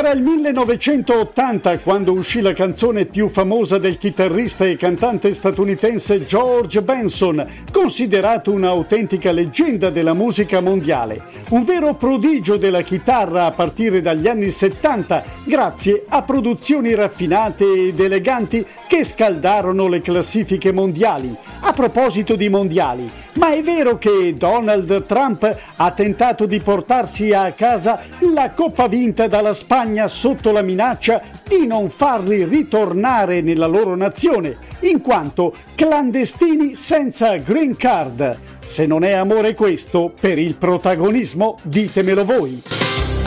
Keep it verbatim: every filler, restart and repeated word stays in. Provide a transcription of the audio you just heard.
Era il millenovecentottanta quando uscì la canzone più famosa del chitarrista e cantante statunitense George Benson, considerato un'autentica leggenda della musica mondiale. Un vero prodigio della chitarra a partire dagli anni settanta, grazie a produzioni raffinate ed eleganti che scaldarono le classifiche mondiali. A proposito di mondiali, ma è vero che Donald Trump ha tentato di portarsi a casa la coppa vinta dalla Spagna sotto la minaccia di non farli ritornare nella loro nazione, in quanto clandestini senza green card? Se non è amore questo, per il protagonismo ditemelo voi.